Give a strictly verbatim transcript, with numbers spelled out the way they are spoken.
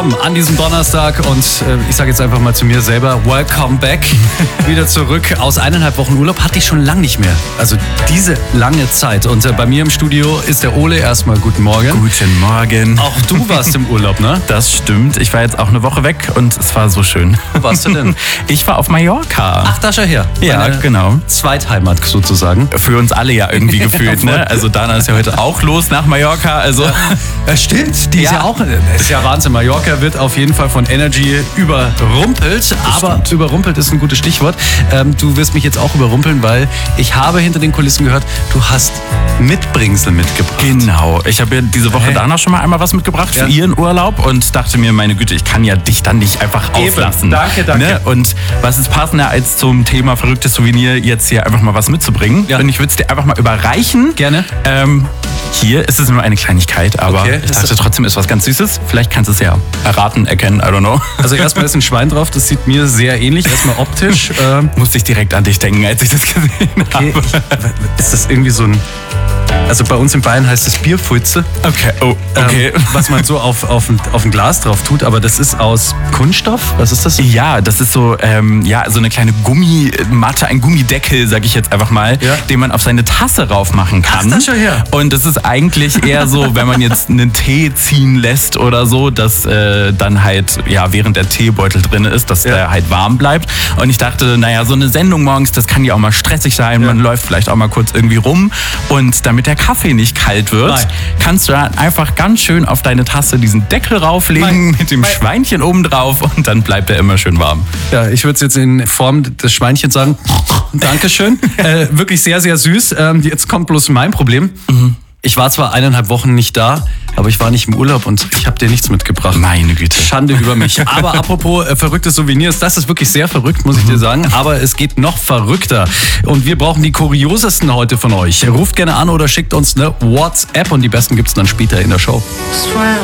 willkommen an diesem Donnerstag und äh, ich sage jetzt einfach mal zu mir selber, welcome back, wieder zurück aus eineinhalb Wochen Urlaub, hatte ich schon lange nicht mehr, also diese lange Zeit und äh, bei mir im Studio ist der Ole, erstmal guten Morgen. Guten Morgen. Auch du warst im Urlaub, ne? Das stimmt, ich war jetzt auch eine Woche weg und es war so schön. Wo warst du denn? Ich war auf Mallorca. Ach, da schau her. Ja, Meine genau. Zweitheimat sozusagen. Für uns alle ja irgendwie gefühlt, ne? Also Dana ist ja heute auch los nach Mallorca, also... Ja, stimmt, die Ja. ist ja auch, ist ja Wahnsinn. Mallorca wird auf jeden Fall von Energy überrumpelt, aber stimmt. überrumpelt ist ein gutes Stichwort. Ähm, du wirst mich jetzt auch überrumpeln, weil ich habe hinter den Kulissen gehört, du hast Mitbringsel mitgebracht. Genau, ich habe ja diese Woche Hey. Dana schon mal einmal was mitgebracht Ja. für ihren Urlaub und dachte mir, meine Güte, ich kann ja dich dann nicht einfach Eben. auslassen. Danke, danke. Ne? Und was ist passender als zum Thema verrücktes Souvenir jetzt hier einfach mal was mitzubringen? Ja. Und ich würde es dir einfach mal überreichen. Gerne. Ähm, hier ist es nur eine Kleinigkeit, aber Okay. ich dachte trotzdem ist was ganz Süßes. Vielleicht kannst du es ja erraten, erkennen, I don't know. Also erstmal ist ein Schwein drauf, das sieht mir sehr ähnlich, erstmal optisch. Ähm, Musste ich direkt an dich denken, als ich das gesehen okay. habe. Ist das irgendwie so ein... Also bei uns in Bayern heißt es Bierfutze. Okay, oh, okay. Ähm, was man so auf, auf, ein, auf ein Glas drauf tut, aber das ist aus Kunststoff? Was ist das? Ja, das ist so, ähm, ja, so eine kleine Gummimatte, ein Gummideckel, sag ich jetzt einfach mal, Ja. den man auf seine Tasse raufmachen kann. Ach, da schau her. Und das ist eigentlich eher so, wenn man jetzt einen Tee ziehen lässt oder so, dass äh, dann halt, ja, während der Teebeutel drin ist, dass Ja. der halt warm bleibt. Und ich dachte, naja, so eine Sendung morgens, das kann ja auch mal stressig sein. Ja. Man läuft vielleicht auch mal kurz irgendwie rum. Und damit der Kaffee nicht kalt wird, Nein. kannst du dann einfach ganz schön auf deine Tasse diesen Deckel rauflegen Nein. mit dem Nein. Schweinchen oben drauf und dann bleibt er immer schön warm. Ja, ich würde es jetzt in Form des Schweinchens sagen. Dankeschön. äh, wirklich sehr, sehr süß. Ähm, jetzt kommt bloß mein Problem. Ich war zwar eineinhalb Wochen nicht da, aber ich war nicht im Urlaub und ich habe dir nichts mitgebracht. Meine Güte. Schande über mich. Aber apropos äh, verrückte Souvenirs, das ist wirklich sehr verrückt, muss ich dir sagen. Aber es geht noch verrückter. Und wir brauchen die kuriosesten heute von euch. Ruft gerne an oder schickt uns eine WhatsApp und die besten gibt's dann später in der Show.